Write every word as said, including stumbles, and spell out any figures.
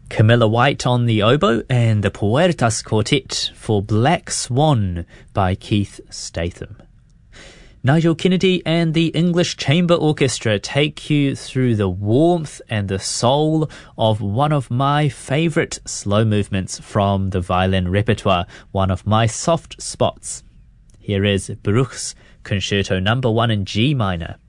Camilla White on the oboe, and the Puertas Quartet for Black Swan by Keith Statham. Nigel Kennedy and the English Chamber Orchestra take you through the warmth and the soul of one of my favourite slow movements from the violin repertoire, one of my soft spots. Here is Bruch's Concerto Number One in G minor.